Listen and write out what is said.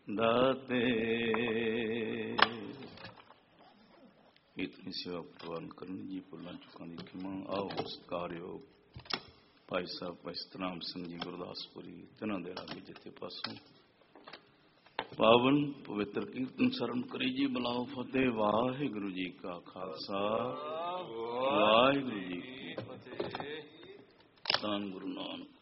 ਦਾਤੇ। ਇਤਨੀ ਸੇਵਾ ਪ੍ਰਵਾਨ ਕਰਨ ਜੀ, ਭੁੱਲਾਂ ਚੁੱਕਾਂ ਦੀ ਖਿਮਾ। ਆਓ ਸਤਿਕਾਰਯੋਗ ਭਾਈ ਸਾਹਿਬ ਭਾਈ ਸਤਨਾਮ ਸਿੰਘ ਜੀ ਗੁਰਦਾਸਪੁਰੀ, ਤਿੰਨਾਂ ਦੇ ਲਾਗੇ ਜਿੱਥੇ ਪਾਸੋਂ ਪਾਵਨ ਪਵਿੱਤਰ ਕੀਰਤਨ ਸਰਨ ਕਰੀ ਜੀ। ਬੁਲਾਓ ਫਤਿਹ। ਵਾਹਿਗੁਰੂ ਜੀ ਕਾ ਖਾਲਸਾ, ਵਾਹਿਗੁਰੂ ਜੀ ਕੀ ਫਤਿਹ। ਧੰਨ ਗੁਰੂ ਨਾਨਕ।